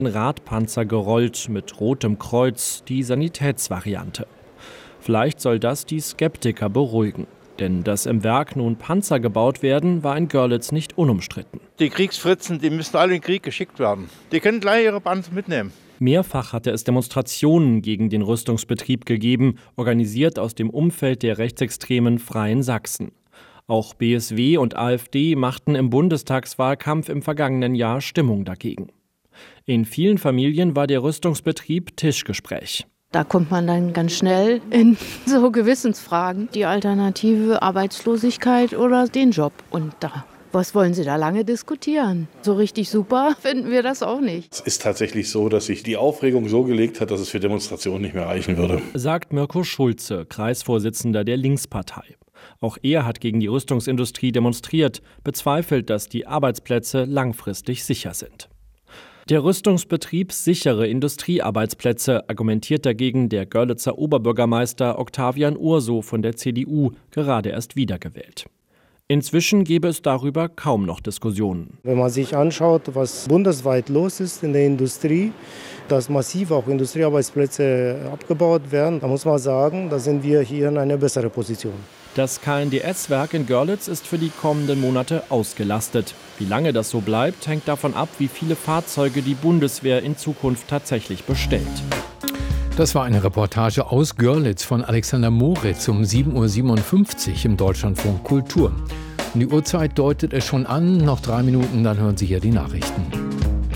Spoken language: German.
Ein Radpanzer gerollt mit rotem Kreuz, die Sanitätsvariante. Vielleicht soll das die Skeptiker beruhigen. Denn dass im Werk nun Panzer gebaut werden, war in Görlitz nicht unumstritten. Die Kriegsfritzen, die müssen alle in den Krieg geschickt werden. Die können gleich ihre Panzer mitnehmen. Mehrfach hatte es Demonstrationen gegen den Rüstungsbetrieb gegeben, organisiert aus dem Umfeld der rechtsextremen Freien Sachsen. Auch BSW und AfD machten im Bundestagswahlkampf im vergangenen Jahr Stimmung dagegen. In vielen Familien war der Rüstungsbetrieb Tischgespräch. Da kommt man dann ganz schnell in so Gewissensfragen. Die Alternative Arbeitslosigkeit oder den Job. Und was wollen Sie da lange diskutieren? So richtig super finden wir das auch nicht. Es ist tatsächlich so, dass sich die Aufregung so gelegt hat, dass es für Demonstrationen nicht mehr reichen würde. Sagt Mirko Schulze, Kreisvorsitzender der Linkspartei. Auch er hat gegen die Rüstungsindustrie demonstriert, bezweifelt, dass die Arbeitsplätze langfristig sicher sind. Der Rüstungsbetrieb sichere Industriearbeitsplätze, argumentiert dagegen der Görlitzer Oberbürgermeister Octavian Urso von der CDU, gerade erst wiedergewählt. Inzwischen gäbe es darüber kaum noch Diskussionen. Wenn man sich anschaut, was bundesweit los ist in der Industrie, dass massiv auch Industriearbeitsplätze abgebaut werden, da muss man sagen, da sind wir hier in einer besseren Position. Das KNDS-Werk in Görlitz ist für die kommenden Monate ausgelastet. Wie lange das so bleibt, hängt davon ab, wie viele Fahrzeuge die Bundeswehr in Zukunft tatsächlich bestellt. Das war eine Reportage aus Görlitz von Alexander Moritz um 7:57 Uhr im Deutschlandfunk Kultur. Und die Uhrzeit deutet es schon an, noch 3 Minuten, dann hören Sie hier die Nachrichten.